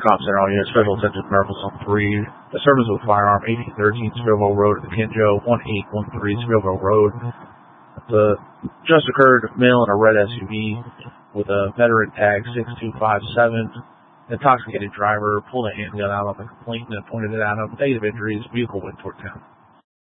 Cops Center, all units, Special Attention Miracles on 3. The service with firearm, 1813 Sevilleville Road at the Kenjo, 1813 Sevilleville Road. The just occurred, male in a red SUV with a veteran tag 6257. Intoxicated driver pulled a handgun out on the complainant and pointed it at him. Date of injuries, vehicle went toward town.